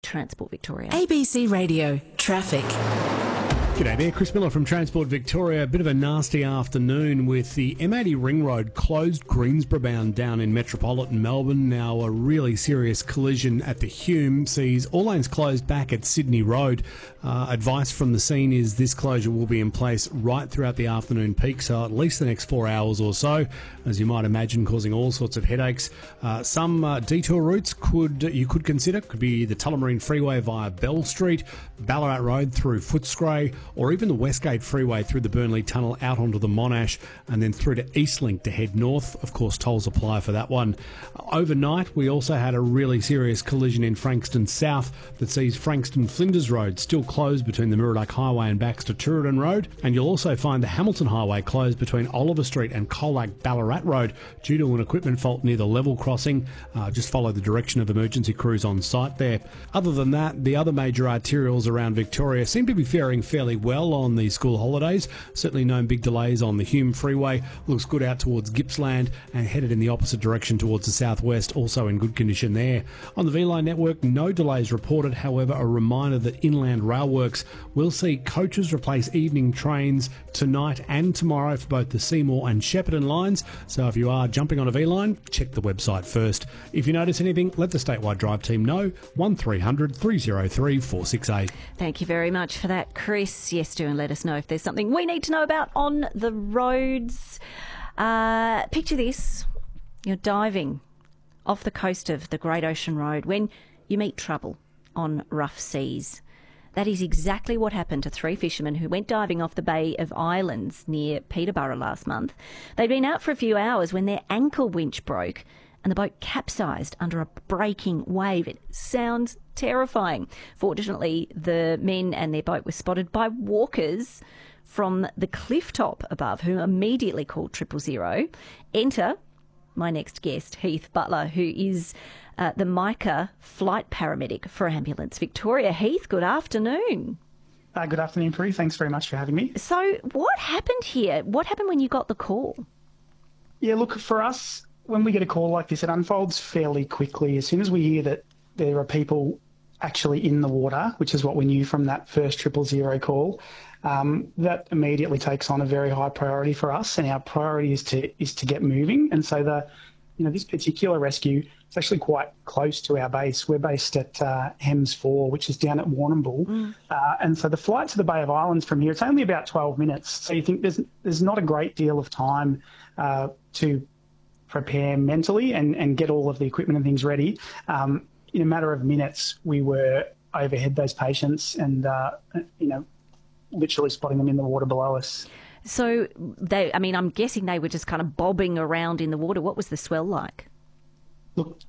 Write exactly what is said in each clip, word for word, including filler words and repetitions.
Transport Victoria. A B C Radio Traffic. G'day there, Chris Miller from Transport Victoria. A bit of a nasty afternoon with the M eighty Ring Road closed Greensborough bound down in metropolitan Melbourne. Now a really serious collision at the Hume sees all lanes closed back at Sydney Road. Uh, advice from the scene is this closure will be in place right throughout the afternoon peak, so at least the next four hours or so, as you might imagine, causing all sorts of headaches. Uh, some uh, detour routes could you could consider could be the Tullamarine Freeway via Bell Street, Ballarat Road through Footscray, or even the Westgate Freeway through the Burnley Tunnel out onto the Monash and then through to Eastlink to head north. Of course, tolls apply for that one. Overnight, we also had a really serious collision in Frankston South that sees Frankston Flinders Road still closed between the Murdoch Highway and Baxter Tooradin Road, and you'll also find the Hamilton Highway closed between Oliver Street and Colac Ballarat Road due to an equipment fault near the level crossing. Uh, just follow the direction of emergency crews on site there. Other than that, the other major arterials around Victoria seem to be faring fairly well on the school holidays. Certainly no big delays on the Hume Freeway. Looks good out towards Gippsland and headed in the opposite direction towards the southwest, also in good condition there. On the V-Line network, no delays reported. However, a reminder that Inland Rail Works will see coaches replace evening trains tonight and tomorrow for both the Seymour and Shepparton lines. So if you are jumping on a V-Line, check the website first. If you notice anything, let the Statewide Drive team know. one three hundred three oh three four six eight. Thank you very much for that, Chris. Yes, do and let us know if there's something we need to know about on the roads. Uh, picture this. You're diving off the coast of the Great Ocean Road when you meet trouble on rough seas. That is exactly what happened to three fishermen who went diving off the Bay of Islands near Peterborough last month. They'd been out for a few hours when their ankle winch broke and the boat capsized under a breaking wave. It sounds terrifying. Fortunately, the men and their boat were spotted by walkers from the cliff top above, who immediately called triple zero. Enter my next guest, Heath Butler, who is uh, the MICA flight paramedic for Ambulance Victoria. Heath, good afternoon. Uh, good afternoon, Prue. Thanks very much for having me. So what happened here? What happened when you got the call? Yeah, look, for us, when we get a call like this, it unfolds fairly quickly. As soon as we hear that there are people actually in the water, which is what we knew from that first triple zero call, um, that immediately takes on a very high priority for us, and our priority is to is to get moving. And so the, you know, this particular rescue is actually quite close to our base. We're based at uh, Hems four, which is down at Warrnambool, mm. uh, and so the flight to the Bay of Islands from here, it's only about twelve minutes. So you think there's there's not a great deal of time uh, to prepare mentally and, and get all of the equipment and things ready. Um, in a matter of minutes, we were overhead those patients and, uh, you know, literally spotting them in the water below us. So, they, I mean, I'm guessing they were just kind of bobbing around in the water. What was the swell like? Look,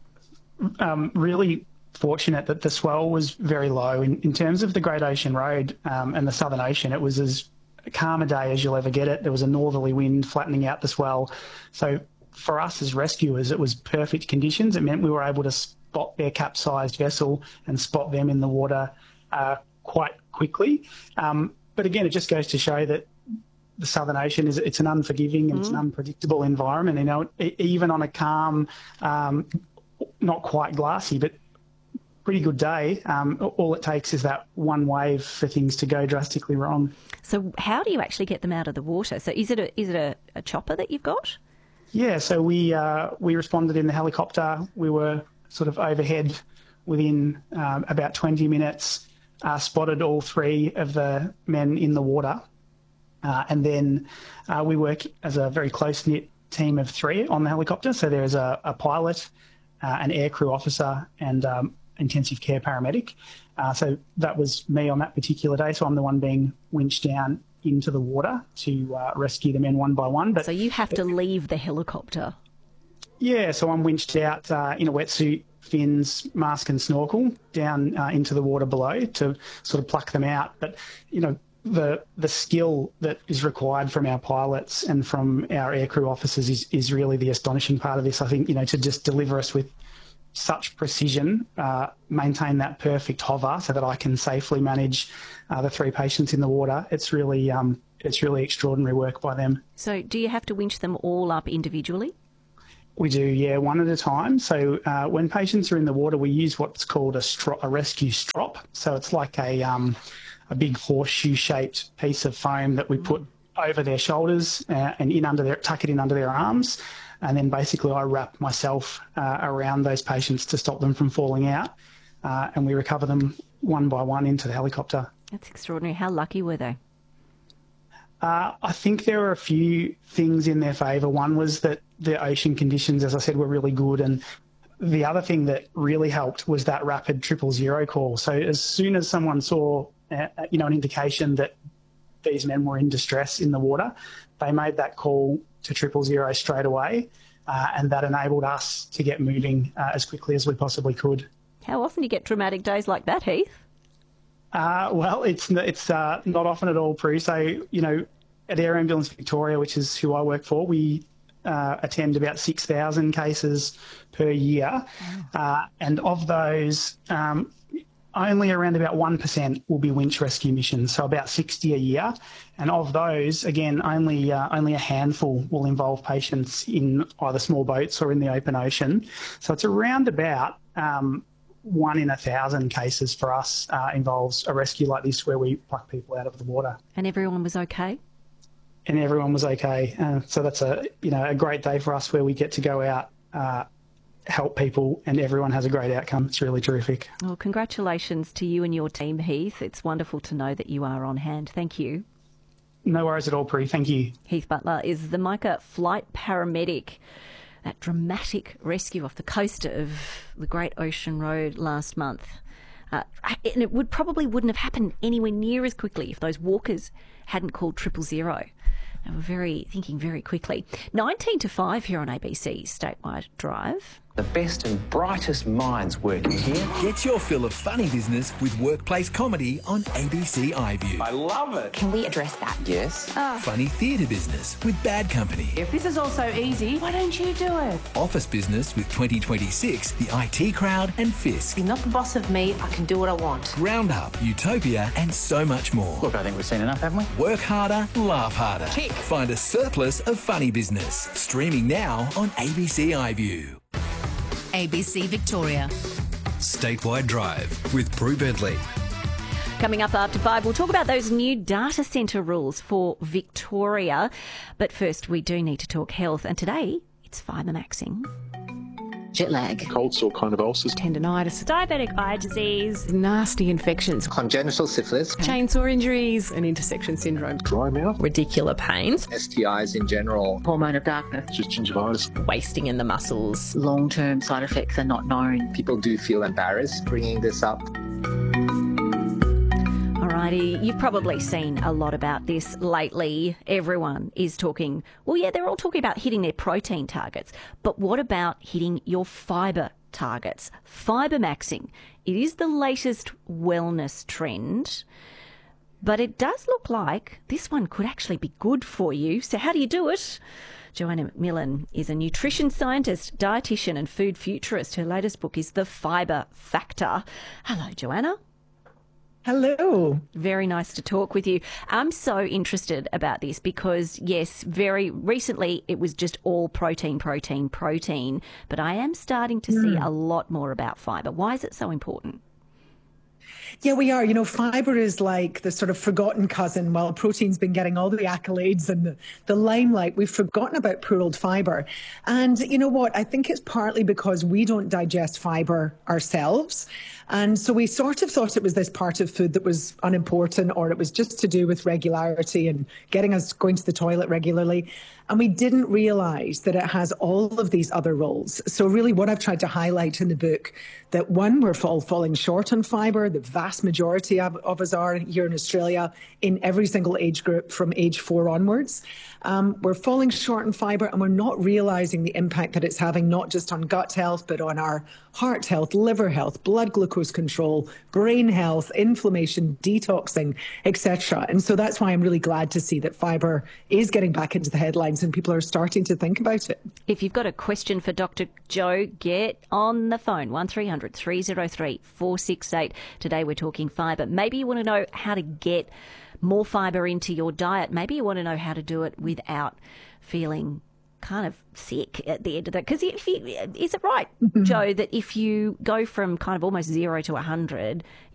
um, really fortunate that the swell was very low. In, in terms of the Great Ocean Road um, and the Southern Ocean, it was as calm a day as you'll ever get it. There was a northerly wind flattening out the swell. So for us as rescuers, it was perfect conditions. It meant we were able to spot their capsized vessel and spot them in the water uh, quite quickly. Um, but again, it just goes to show that the Southern Ocean is it's an unforgiving and mm. it's an unpredictable environment. You know, even on a calm, um, not quite glassy, but pretty good day, um, all it takes is that one wave for things to go drastically wrong. So how do you actually get them out of the water? So is it a, is it a, a chopper that you've got? Yeah, so we uh, we responded in the helicopter. We were sort of overhead within um, about twenty minutes, uh, spotted all three of the men in the water. Uh, and then uh, we work as a very close-knit team of three on the helicopter. So there's a, a pilot, uh, an aircrew officer, and um, intensive care paramedic. Uh, so that was me on that particular day. So I'm the one being winched down into the water to uh, rescue the men one by one. But so you have to leave the helicopter? Yeah, so I'm winched out uh, in a wetsuit, fins, mask and snorkel down uh, into the water below to sort of pluck them out. But, you know, the the skill that is required from our pilots and from our aircrew officers is, is really the astonishing part of this. I think, you know, to just deliver us with such precision, uh, maintain that perfect hover so that I can safely manage uh, the three patients in the water. It's really um, it's really extraordinary work by them. So do you have to winch them all up individually? We do, yeah, one at a time. So uh, when patients are in the water, we use what's called a, stro- a rescue strop. So it's like a um, a big horseshoe-shaped piece of foam that we put over their shoulders uh, and in under their tuck it in under their arms, and then basically I wrap myself uh, around those patients to stop them from falling out, uh, and we recover them one by one into the helicopter. That's extraordinary. How lucky were they? Uh, I think there were a few things in their favour. One was that the ocean conditions, as I said, were really good. And the other thing that really helped was that rapid triple zero call. So as soon as someone saw, uh, you know, an indication that these men were in distress in the water, they made that call to triple zero straight away. Uh, and that enabled us to get moving uh, as quickly as we possibly could. How often do you get traumatic days like that, Heath? Uh, well, it's it's uh, not often at all, Prue. So, you know, at Air Ambulance Victoria, which is who I work for, we uh, attend about six thousand cases per year. Wow. Uh, and of those, um, only around about one percent will be winch rescue missions, so about sixty a year. And of those, again, only uh, only a handful will involve patients in either small boats or in the open ocean. So it's around about... Um, one in a thousand cases for us uh, involves a rescue like this where we pluck people out of the water. And everyone was okay? And everyone was okay. Uh, so that's a, you know, a great day for us where we get to go out, uh, help people, and everyone has a great outcome. It's really terrific. Well, congratulations to you and your team, Heath. It's wonderful to know that you are on hand. Thank you. No worries at all, Prue. Thank you. Heath Butler is the Micah flight paramedic. That dramatic rescue off the coast of the Great Ocean Road last month. Uh, and it would probably wouldn't have happened anywhere near as quickly if those walkers hadn't called triple zero. They were very thinking very quickly. nineteen to five here on A B C's Statewide Drive. The best and brightest minds working here. Get your fill of funny business with workplace comedy on A B C iView. I love it. Can we address that? Yes. Funny theatre business with Bad Company. If this is all so easy, why don't you do it? Office business with twenty twenty-six, the I T Crowd and Fisk. You're not the boss of me, I can do what I want. Roundup, Utopia and so much more. Look, I think we've seen enough, haven't we? Work harder, laugh harder. Tick. Find a surplus of funny business. Streaming now on A B C iView. A B C Victoria. Statewide Drive with Prue Bentley. Coming up after five, we'll talk about those new data centre rules for Victoria. But first, we do need to talk health. And today, it's fibre maxing. Jet lag. Cold sore kind of ulcers. Tendinitis. Diabetic eye disease. Nasty infections. Congenital syphilis. Chainsaw injuries. And intersection syndrome. Dry mouth. Radicular pains. S T Is in general. Hormone of darkness. Just gingivitis. Wasting in the muscles. Long-term side effects are not known. People do feel embarrassed bringing this up. Alrighty, you've probably seen a lot about this lately. Everyone is talking, well, yeah, they're all talking about hitting their protein targets. But what about hitting your fibre targets? Fibre maxing. It is the latest wellness trend, but it does look like this one could actually be good for you. So how do you do it? Joanna McMillan is a nutrition scientist, dietitian and food futurist. Her latest book is The Fibre Factor. Hello, Joanna. Hello. Very nice to talk with you. I'm so interested about this because, yes, very recently it was just all protein, protein, protein, but I am starting to mm. see a lot more about fibre. Why is it so important? Yeah, we are. You know, fibre is like the sort of forgotten cousin. While protein's been getting all the accolades and the, the limelight, we've forgotten about poor old fibre. And you know what? I think it's partly because we don't digest fibre ourselves. And so we sort of thought it was this part of food that was unimportant, or it was just to do with regularity and getting us going to the toilet regularly. And we didn't realise that it has all of these other roles. So really what I've tried to highlight in the book, that one, we're all falling short on fibre. The vast majority of, of us are here in Australia in every single age group from age four onwards. Um, we're falling short on fibre, and we're not realising the impact that it's having not just on gut health, but on our heart health, liver health, blood glucose control, brain health, inflammation, detoxing, et cetera. And so that's why I'm really glad to see that fibre is getting back into the headlines and people are starting to think about it. If you've got a question for Doctor Joe, get on the phone, one three hundred, three oh three, four six eight. Today we're talking fibre. Maybe you want to know how to get more fibre into your diet. Maybe you want to know how to do it without feeling kind of sick at the end of that. Because if you, is it right, Joe, that if you go from kind of almost zero to one hundred,